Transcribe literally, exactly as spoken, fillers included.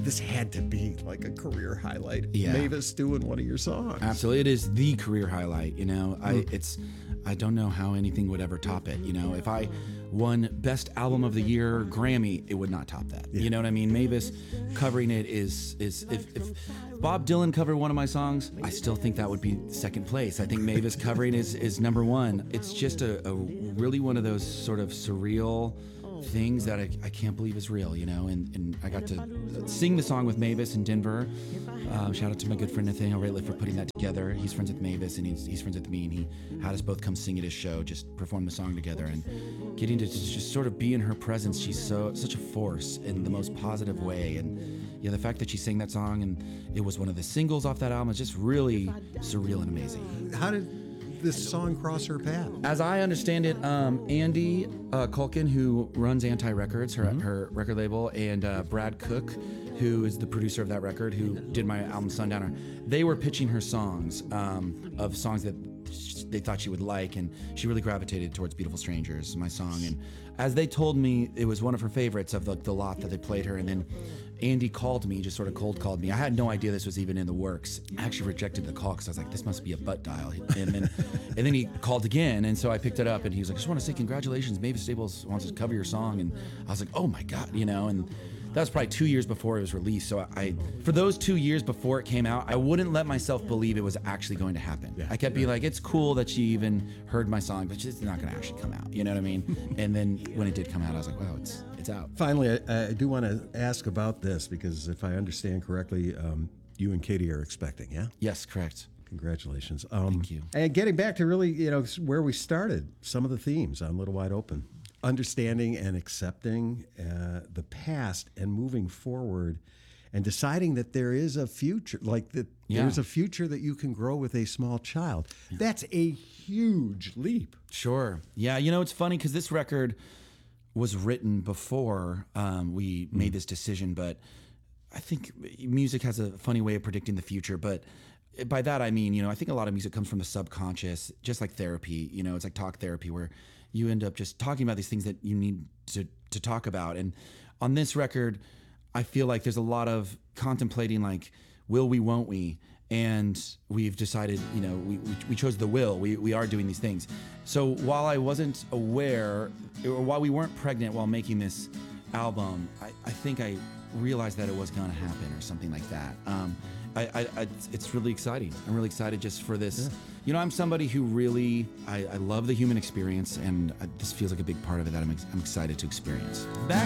this had to be like a career highlight. Yeah. Mavis doing one of your songs. Absolutely, it is the career highlight. You know, I it's I don't know how anything would ever top it. You know, if I won Best Album of the Year Grammy, it would not top that. Yeah. You know what I mean? Mavis covering it is is if, if Bob Dylan covered one of my songs, I still think that would be second place. I think Mavis covering is is number one. It's just a, a really one of those sort of surreal things that I, I can't believe is real, you know, and, and I got to sing the song with Mavis in Denver. Um, shout out to my good friend Nathaniel Rateliff for putting that together. He's friends with Mavis and he's, he's friends with me, and he had us both come sing at his show, just perform the song together, and getting to just sort of be in her presence. She's so such a force in the most positive way, and yeah, the fact that she sang that song and it was one of the singles off that album is just really surreal and amazing. How did this song cross her path? As I understand it, um, Andy uh, Culkin, who runs Anti Records, her Mm-hmm. her record label, and uh, Brad Cook, who is the producer of that record, who did my album Sundowner, they were pitching her songs um, of songs that sh- they thought she would like, and she really gravitated towards Beautiful Strangers, my song. And as they told me, it was one of her favorites of the, the lot that they played her. And then Andy called me, just sort of cold called me. I had no idea this was even in the works. I actually rejected the call because I was like, this must be a butt dial. And then and then he called again, and so I picked it up, and he was like, I just want to say congratulations, Mavis Staples wants to cover your song. And I was like, oh my God, you know, and that was probably two years before it was released. So I, for those two years before it came out, I wouldn't let myself believe it was actually going to happen. Yeah, I kept being like, it's cool that she even heard my song, but it's not going to actually come out. You know what I mean? And then when it did come out, I was like, wow, it's it's out. Finally, I, I do want to ask about this because if I understand correctly, um, you and Katie are expecting, yeah? Yes, correct. Congratulations. Um, Thank you. And getting back to really, you know, where we started, some of the themes on Little Wide Open. Understanding and accepting uh, the past and moving forward and deciding that there is a future, like that Yeah. there's a future that you can grow with a small child. That's a huge leap. Sure. Yeah, you know, it's funny because this record was written before um, we made this decision, but I think music has a funny way of predicting the future. But by that, I mean, you know, I think a lot of music comes from the subconscious, just like therapy. You know, it's like talk therapy where you end up just talking about these things that you need to, to talk about. And on this record, I feel like there's a lot of contemplating, like, will we, won't we? And we've decided, you know, we, we, we chose the will. We, we are doing these things. So while I wasn't aware, or while we weren't pregnant while making this album, I, I think I realized that it was going to happen or something like that. Um, I, I, I, it's really exciting. I'm really excited just for this. Yeah. You know, I'm somebody who really, I, I love the human experience, and I, this feels like a big part of it that I'm, ex- I'm excited to experience. Back